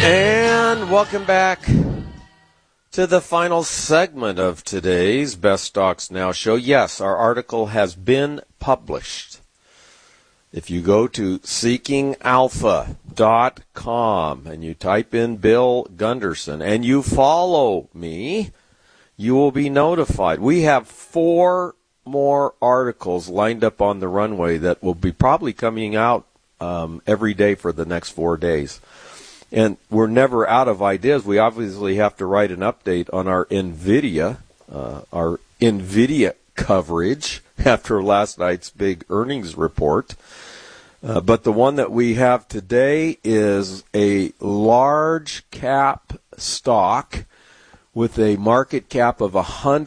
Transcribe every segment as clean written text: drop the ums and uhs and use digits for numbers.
And welcome back to the final segment of today's Best Stocks Now show. Yes, our article has been published. If you go to seekingalpha.com and you type in Bill Gunderson and you follow me, you will be notified. We have 4 more articles lined up on the runway that will be probably coming out every day for the next 4 days. And we're never out of ideas. We obviously have to write an update on our NVIDIA coverage after last night's big earnings report. But the one that we have today is a large cap stock with a market cap of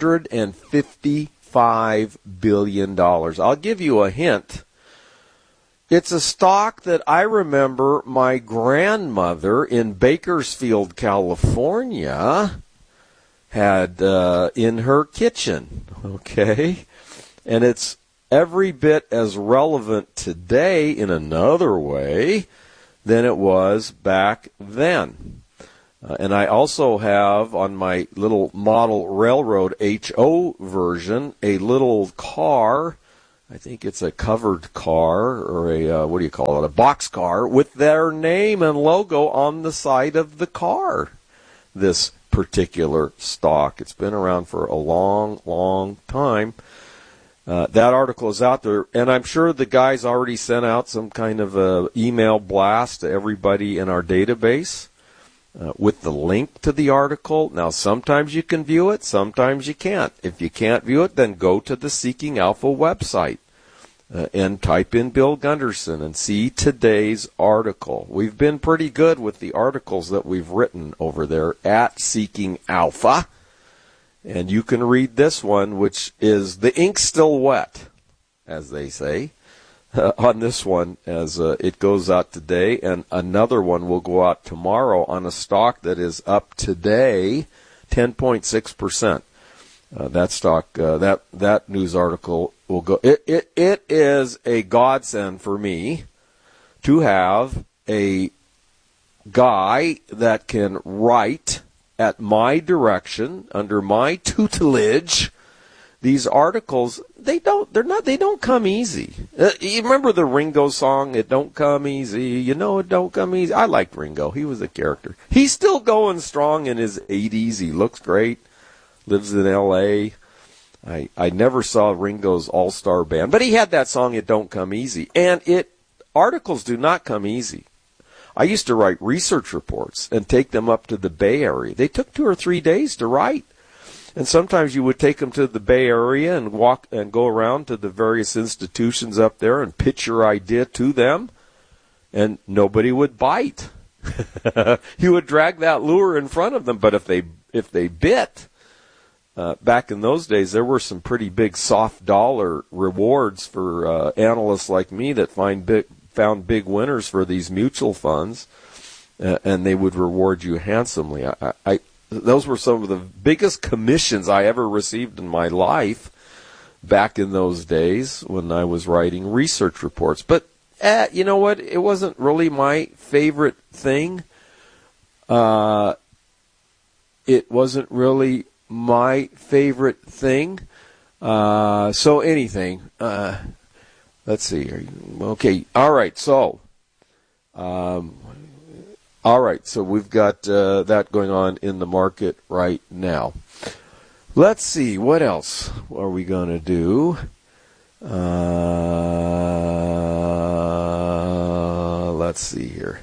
$155 billion. I'll give you a hint. It's a stock that I remember my grandmother in Bakersfield, California, had in her kitchen, okay? And it's every bit as relevant today in another way than it was back then. And I also have on my little model railroad HO version a little car. I think it's a covered car or a, what do you call it, a box car with their name and logo on the side of the car. This particular stock. It's been around for a long, long time. That article is out there, and I'm sure the guys already sent out some kind of a email blast to everybody in our database with the link to the article. Now, sometimes you can view it, sometimes you can't. If you can't view it, then go to the Seeking Alpha website and type in Bill Gunderson and see today's article. We've been pretty good with the articles that we've written over there at Seeking Alpha. And you can read this one, which is the ink's still wet, as they say, on this one as it goes out today. And another one will go out tomorrow on a stock that is up today 10.6%. That stock, that news article will go. It is a godsend for me to have a guy that can write at my direction, under my tutelage. These articles, they don't come easy. You remember the Ringo song, "It Don't Come Easy"? You know it don't come easy. I liked Ringo. He was a character. He's still going strong in his 80s. He looks great. Lives in L.A. I never saw Ringo's all-star band, but he had that song, "It Don't Come Easy." And articles do not come easy. I used to write research reports and take them up to the Bay Area. They took 2 or 3 days to write. And sometimes you would take them to the Bay Area and walk and go around to the various institutions up there and pitch your idea to them, and nobody would bite. You would drag that lure in front of them, but if they bit, back in those days, there were some pretty big soft dollar rewards for analysts like me that found big winners for these mutual funds, and they would reward you handsomely. Those were some of the biggest commissions I ever received in my life back in those days when I was writing research reports. But you know what? It wasn't really my favorite thing. It wasn't really my favorite thing. So anything. Let's see here. Okay. All right. So, we've got that going on in the market right now. Let's see. What else are we going to do? Let's see here.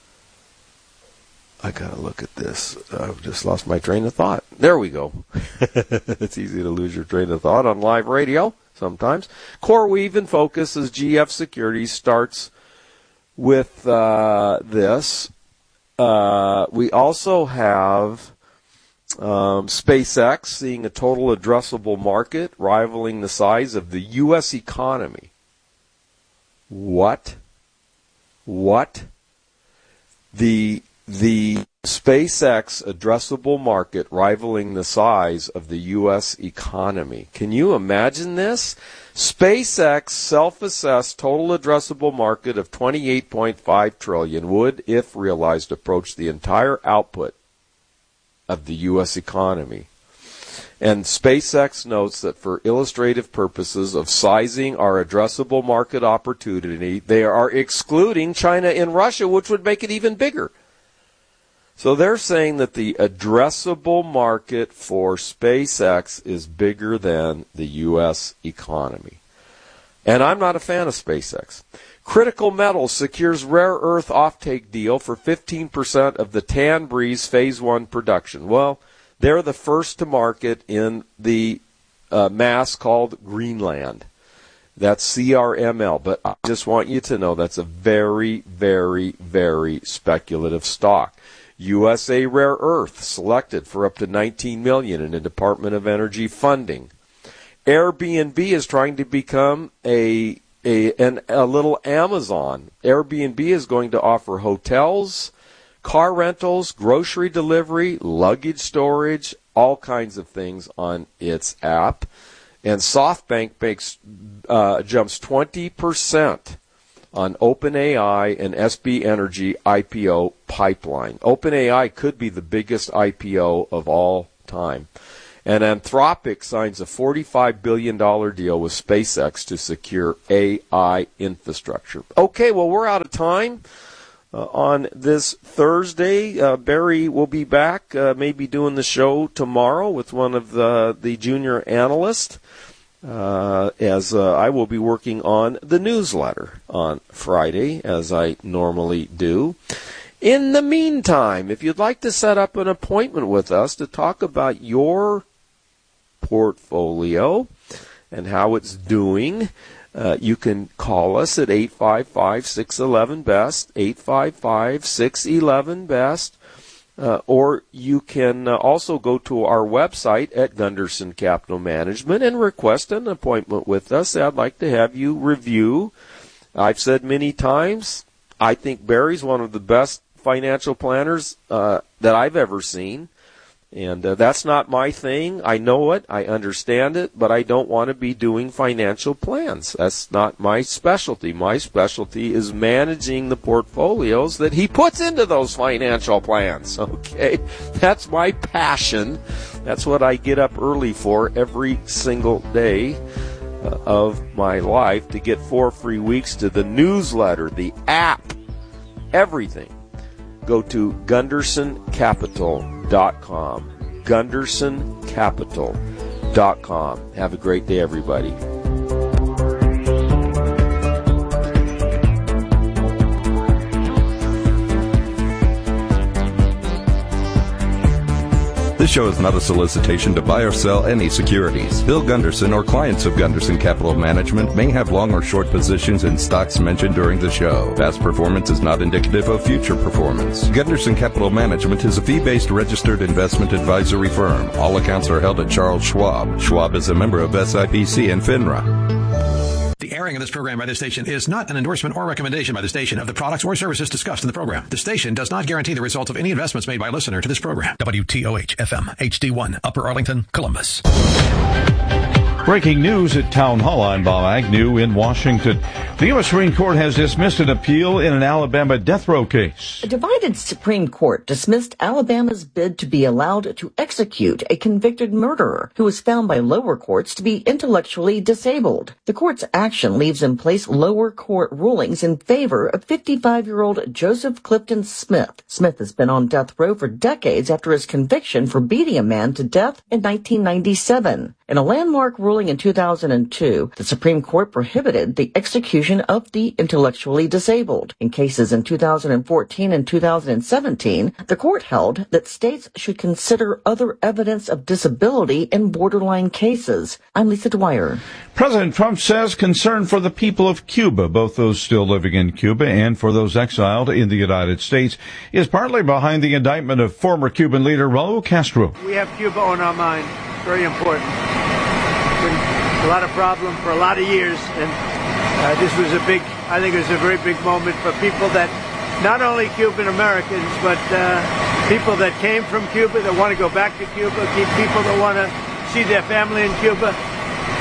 I got to look at this. I've just lost my train of thought. There we go. It's easy to lose your train of thought on live radio sometimes. CoreWeave in focus as GF Securities starts with this. We also have SpaceX seeing a total addressable market rivaling the size of the U.S. economy. What? The SpaceX addressable market rivaling the size of the U.S. economy. Can you imagine this? SpaceX self-assessed total addressable market of $28.5 trillion would, if realized, approach the entire output of the U.S. economy. And SpaceX notes that for illustrative purposes of sizing our addressable market opportunity, they are excluding China and Russia, which would make it even bigger. So they're saying that the addressable market for SpaceX is bigger than the U.S. economy. And I'm not a fan of SpaceX. Critical Metals secures rare earth offtake deal for 15% of the Tanbreeze Phase 1 production. Well, they're the first to market in the mass called Greenland. That's CRML. But I just want you to know that's a very, very, very speculative stock. USA Rare Earth selected for up to $19 million in a Department of Energy funding. Airbnb is trying to become a little Amazon. Airbnb is going to offer hotels, car rentals, grocery delivery, luggage storage, all kinds of things on its app. And SoftBank jumps 20% on OpenAI and SB Energy IPO pipeline. OpenAI could be the biggest IPO of all time. And Anthropic signs a $45 billion deal with SpaceX to secure AI infrastructure. Okay, well, we're out of time on this Thursday. Barry will be back, maybe doing the show tomorrow with one of the junior analysts. As I will be working on the newsletter on Friday, as I normally do. In the meantime, if you'd like to set up an appointment with us to talk about your portfolio and how it's doing, you can call us at 855-611-BEST, 855-611-BEST. Or you can also go to our website at Gunderson Capital Management and request an appointment with us. I'd like to have you review. I've said many times, I think Barry's one of the best financial planners that I've ever seen. And that's not my thing. I know it. I understand it. But I don't want to be doing financial plans. That's not my specialty. My specialty is managing the portfolios that he puts into those financial plans. Okay? That's my passion. That's what I get up early for every single day of my life, to get 4 free weeks to the newsletter, the app, everything. Go to GundersonCapital.com. GundersonCapital.com. Have a great day, everybody. This show is not a solicitation to buy or sell any securities. Bill Gunderson or clients of Gunderson Capital Management may have long or short positions in stocks mentioned during the show. Past performance is not indicative of future performance. Gunderson Capital Management is a fee-based registered investment advisory firm. All accounts are held at Charles Schwab. Schwab is a member of SIPC and FINRA. The airing of this program by this station is not an endorsement or recommendation by the station of the products or services discussed in the program. The station does not guarantee the results of any investments made by a listener to this program. WTOH FM HD1 Upper Arlington, Columbus. Breaking news at Town Hall. I'm Bob Agnew in Washington. The U.S. Supreme Court has dismissed an appeal in an Alabama death row case. A divided Supreme Court dismissed Alabama's bid to be allowed to execute a convicted murderer who was found by lower courts to be intellectually disabled. The court's action leaves in place lower court rulings in favor of 55-year-old Joseph Clifton Smith. Smith has been on death row for decades after his conviction for beating a man to death in 1997. In a landmark ruling in 2002, the Supreme Court prohibited the execution of the intellectually disabled. In cases in 2014 and 2017, the court held that states should consider other evidence of disability in borderline cases. I'm Lisa Dwyer. President Trump says concern for the people of Cuba, both those still living in Cuba and for those exiled in the United States, is partly behind the indictment of former Cuban leader Raul Castro. We have Cuba on our mind. Very important. Been a lot of problem for a lot of years, and this was I think it was a very big moment for people that, not only Cuban Americans, but people that came from Cuba, that want to go back to Cuba, people that want to see their family in Cuba.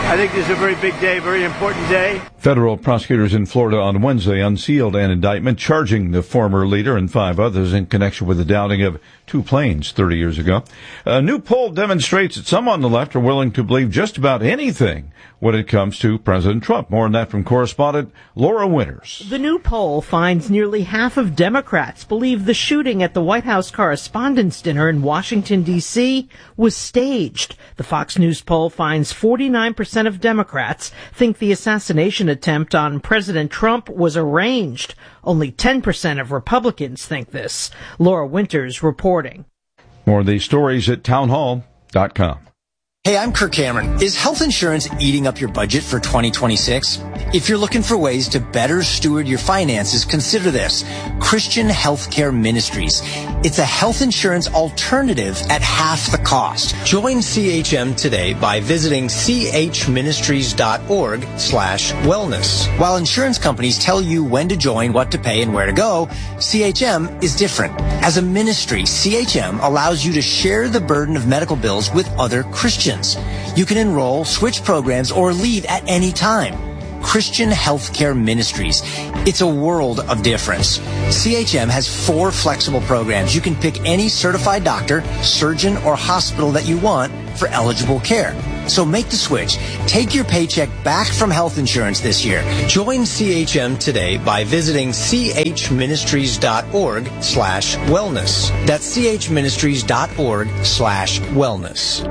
I think this is a very big day, very important day. Federal prosecutors in Florida on Wednesday unsealed an indictment charging the former leader and 5 others in connection with the downing of 2 planes 30 years ago. A new poll demonstrates that some on the left are willing to believe just about anything when it comes to President Trump. More on that from correspondent Laura Winters. The new poll finds nearly half of Democrats believe the shooting at the White House Correspondents' Dinner in Washington, D.C. was staged. The Fox News poll finds 49% of Democrats think the assassination attempt on President Trump was arranged. Only 10% of Republicans think this. Laura Winters reporting. More of these stories at townhall.com. Hey, I'm Kirk Cameron. Is health insurance eating up your budget for 2026? If you're looking for ways to better steward your finances, consider this. Christian Healthcare Ministries. It's a health insurance alternative at half the cost. Join CHM today by visiting chministries.org/wellness. While insurance companies tell you when to join, what to pay, and where to go, CHM is different. As a ministry, CHM allows you to share the burden of medical bills with other Christians. You can enroll, switch programs, or leave at any time. Christian Healthcare Ministries. It's a world of difference. CHM has 4 flexible programs. You can pick any certified doctor, surgeon, or hospital that you want for eligible care. So make the switch. Take your paycheck back from health insurance this year. Join CHM today by visiting chministries.org/wellness. That's chministries.org/wellness.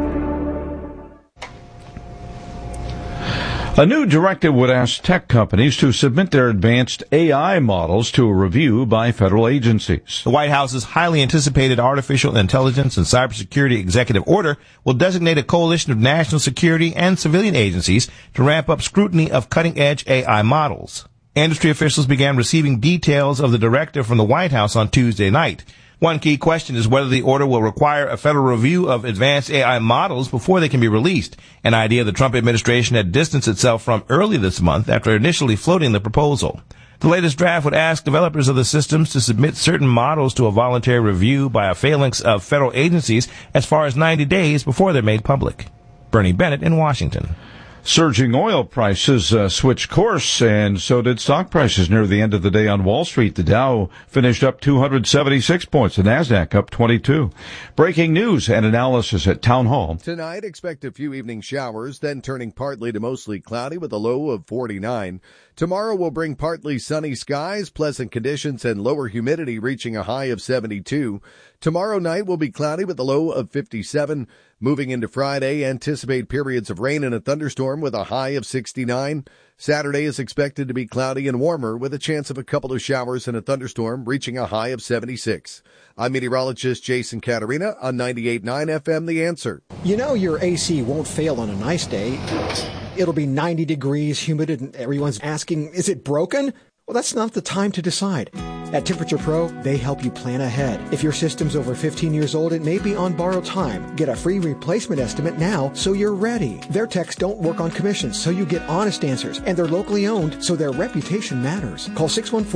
A new directive would ask tech companies to submit their advanced AI models to a review by federal agencies. The White House's highly anticipated artificial intelligence and cybersecurity executive order will designate a coalition of national security and civilian agencies to ramp up scrutiny of cutting-edge AI models. Industry officials began receiving details of the directive from the White House on Tuesday night. One key question is whether the order will require a federal review of advanced AI models before they can be released, an idea the Trump administration had distanced itself from early this month after initially floating the proposal. The latest draft would ask developers of the systems to submit certain models to a voluntary review by a phalanx of federal agencies as far as 90 days before they're made public. Bernie Bennett in Washington. Surging oil prices switched course, and so did stock prices near the end of the day on Wall Street. The Dow finished up 276 points, the Nasdaq up 22. Breaking news and analysis at Town Hall. Tonight, expect a few evening showers, then turning partly to mostly cloudy with a low of 49. Tomorrow will bring partly sunny skies, pleasant conditions, and lower humidity reaching a high of 72. Tomorrow night will be cloudy with a low of 57. Moving into Friday, anticipate periods of rain and a thunderstorm with a high of 69. Saturday is expected to be cloudy and warmer with a chance of a couple of showers and a thunderstorm reaching a high of 76. I'm meteorologist Jason Caterina on 98.9 FM The Answer. You know your AC won't fail on a nice day. It'll be 90 degrees, humid, and everyone's asking, is it broken? Well, that's not the time to decide. At Temperature Pro, they help you plan ahead. If your system's over 15 years old, it may be on borrowed time. Get a free replacement estimate now so you're ready. Their techs don't work on commissions, so you get honest answers. And they're locally owned, so their reputation matters. Call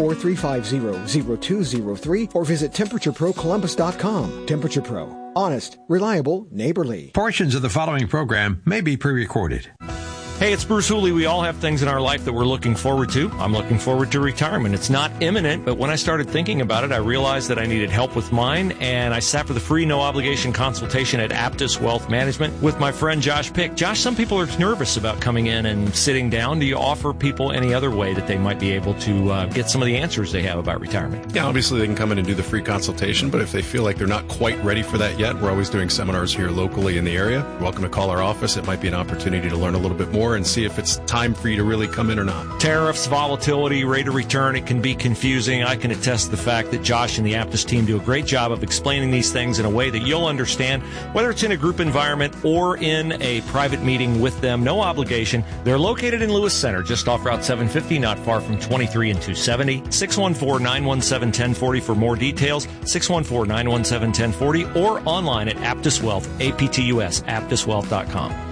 614-350-0203 or visit TemperatureProColumbus.com. Temperature Pro. Honest, reliable, neighborly. Portions of the following program may be pre-recorded. Hey, it's Bruce Hooley. We all have things in our life that we're looking forward to. I'm looking forward to retirement. It's not imminent, but when I started thinking about it, I realized that I needed help with mine, and I sat for the free, no-obligation consultation at Aptus Wealth Management with my friend Josh Pick. Josh, some people are nervous about coming in and sitting down. Do you offer people any other way that they might be able to get some of the answers they have about retirement? Yeah, obviously they can come in and do the free consultation, but if they feel like they're not quite ready for that yet, we're always doing seminars here locally in the area. You're welcome to call our office. It might be an opportunity to learn a little bit more and see if it's time for you to really come in or not. Tariffs, volatility, rate of return, it can be confusing. I can attest to the fact that Josh and the Aptus team do a great job of explaining these things in a way that you'll understand, whether it's in a group environment or in a private meeting with them. No obligation. They're located in Lewis Center, just off Route 750, not far from 23 and 270. 614-917-1040 for more details. 614-917-1040 or online at Aptus Wealth, APTUS, aptuswealth.com.